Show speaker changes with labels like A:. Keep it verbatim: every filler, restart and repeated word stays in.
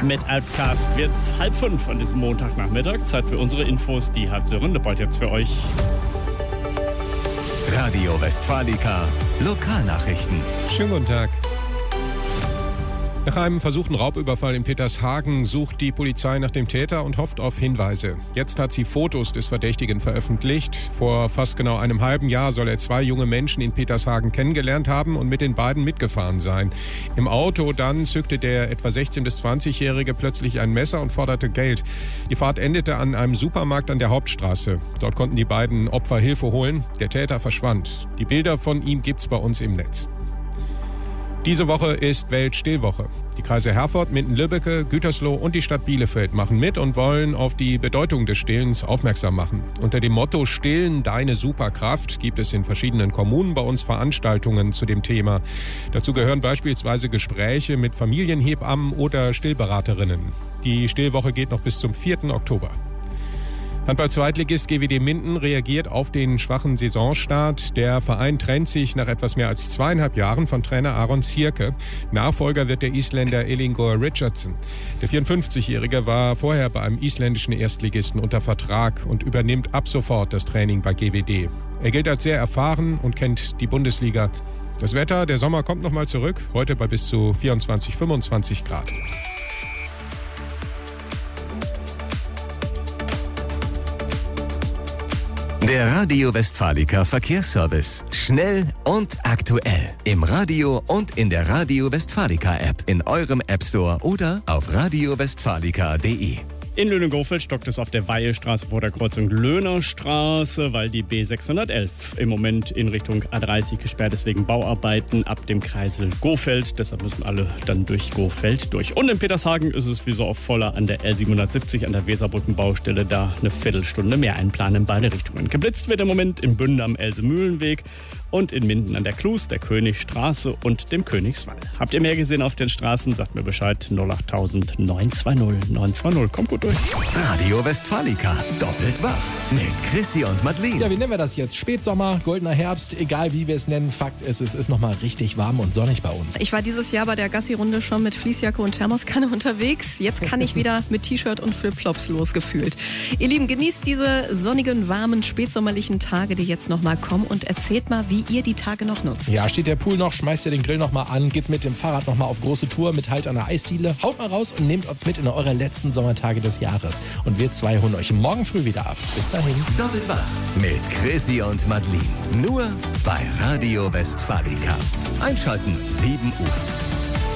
A: Mit Outcast wird's halb fünf an diesem Montagnachmittag. Zeit für unsere Infos. Die hat Sören Lippold jetzt für euch.
B: Radio Westfalica, Lokalnachrichten.
C: Schönen guten Tag. Nach einem versuchten Raubüberfall in Petershagen sucht die Polizei nach dem Täter und hofft auf Hinweise. Jetzt hat sie Fotos des Verdächtigen veröffentlicht. Vor fast genau einem halben Jahr soll er zwei junge Menschen in Petershagen kennengelernt haben und mit den beiden mitgefahren sein. Im Auto dann zückte der etwa sechzehn- bis zwanzigjährige plötzlich ein Messer und forderte Geld. Die Fahrt endete an einem Supermarkt an der Hauptstraße. Dort konnten die beiden Opfer Hilfe holen. Der Täter verschwand. Die Bilder von ihm gibt's bei uns im Netz. Diese Woche ist Weltstillwoche. Die Kreise Herford, Minden-Lübbecke, Gütersloh und die Stadt Bielefeld machen mit und wollen auf die Bedeutung des Stillens aufmerksam machen. Unter dem Motto Stillen, deine Superkraft gibt es in verschiedenen Kommunen bei uns Veranstaltungen zu dem Thema. Dazu gehören beispielsweise Gespräche mit Familienhebammen oder Stillberaterinnen. Die Stillwoche geht noch bis zum vierten Oktober. Handball-Zweitligist G W D Minden reagiert auf den schwachen Saisonstart. Der Verein trennt sich nach etwas mehr als zweieinhalb Jahren von Trainer Aaron Sierke. Nachfolger wird der Isländer Ellingur Richardson. Der vierundfünfzigjährige war vorher bei einem isländischen Erstligisten unter Vertrag und übernimmt ab sofort das Training bei G W D. Er gilt als sehr erfahren und kennt die Bundesliga. Das Wetter, der Sommer kommt nochmal zurück, heute bei bis zu vierundzwanzig, fünfundzwanzig Grad.
B: Der Radio Westfalica Verkehrsservice. Schnell und aktuell. Im Radio und in der Radio Westfalica App. In eurem App Store oder auf radio westfalica punkt de.
A: In Löhne-Gofeld stockt es auf der Weihestraße vor der Kreuzung Löhnerstraße, weil die B sechshundertelf im Moment in Richtung A dreißig gesperrt ist wegen Bauarbeiten ab dem Kreisel Gofeld. Deshalb müssen alle dann durch Gofeld durch. Und in Petershagen ist es wie so oft voller an der L siebenhundertsiebzig an der Weserbrückenbaustelle. Da eine Viertelstunde mehr einplanen in beide Richtungen. Geblitzt wird im Moment in Bünde am Else-Mühlenweg und in Minden an der Klus, der Königstraße und dem Königswall. Habt ihr mehr gesehen auf den Straßen? Sagt mir Bescheid. null acht neun zwei null neun zwei null. Kommt gut durch.
B: Radio Westfalica. Doppelt wach. Mit Chrissy und Madeleine.
D: Ja, wie nennen wir das jetzt? Spätsommer, goldener Herbst, egal wie wir es nennen. Fakt ist, es ist nochmal richtig warm und sonnig bei uns.
E: Ich war dieses Jahr bei der Gassi-Runde schon mit Fließjacke und Thermoskanne unterwegs. Jetzt kann ich wieder mit T-Shirt und Flipflops losgefühlt. Ihr Lieben, genießt diese sonnigen, warmen, spätsommerlichen Tage, die jetzt nochmal kommen und erzählt mal, wie ihr die Tage noch nutzt.
D: Ja, steht der Pool noch, schmeißt ihr den Grill nochmal an, geht's mit dem Fahrrad nochmal auf große Tour mit Halt an der Eisdiele. Haut mal raus und nehmt uns mit in eure letzten Sommertage des Jahres. Und wir zwei holen euch morgen früh wieder ab. Bis dahin.
B: Doppelt wach. Mit Chrissy und Madeleine. Nur bei Radio Westfalica. Einschalten, sieben Uhr.